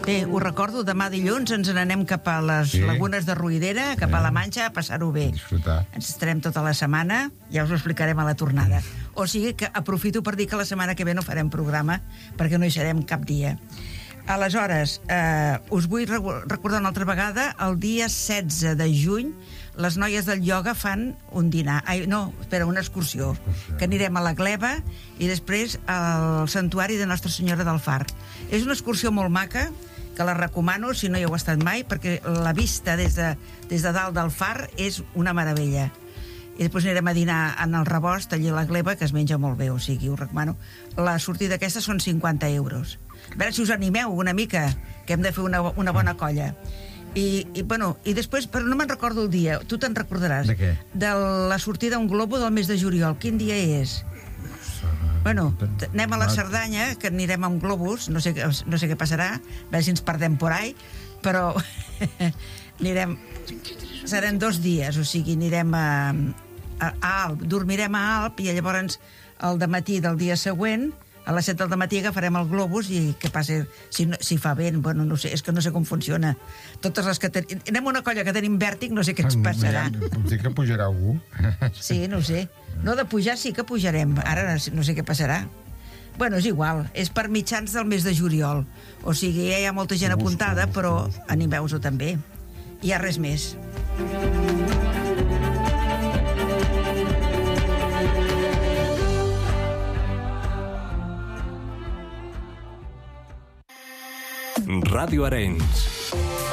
Bé, ho recordo, demà dilluns ens n'anem cap a les lagunes de Ruidera, cap a la Manxa, a passar-ho bé. Disfrutar. Ens estarem tota la setmana, ja us ho explicarem a la tornada. O sigui que aprofito per dir que la setmana que ve no farem programa, perquè no hi serem cap dia. Aleshores, us vull recordar una altra vegada, el dia 16 de juny, les noies del ioga fan un dinar. Una excursió, que anirem a la Gleva i després al Santuari de Nostra Senyora del Far. És una excursió molt maca, que la recomano si no hi heu estat mai, perquè la vista des de dalt del Far és una meravella. I després anirem a dinar en el Rebost, allà a la Gleva, que es menja molt bé, o sigui, us recomano. La sortida aquesta són 50 euros. A veure si us animeu una mica, que hem de fer una bona colla. I després, però no me'n recordo el dia, tu te'n recordaràs. De què? De la sortida a un globo del mes de juliol. Quin dia és? Anem a la Cerdanya, que anirem a un globus, no sé què passarà, a veure si ens perdem por ahí, però anirem... Seran 2 dies, o sigui, anirem a Alp, dormirem a Alp i llavors al dematí del dia següent, a les 7 del matí agafarem el globus i què passa si fa vent, bueno, no sé, és que no sé com funciona. Totes les que tenim... Anem a una colla que tenim vèrtic, no sé què ens passarà. Puc dir que pujarà algú? Sí, no ho sé. No, de pujar sí que pujarem, ara no sé què passarà. Bueno, és igual, és per mitjans del mes de juliol, o sigui, ja hi ha molta gent apuntada, però animeu-vos-ho també. I hi ha res més. Ràdio Arenys.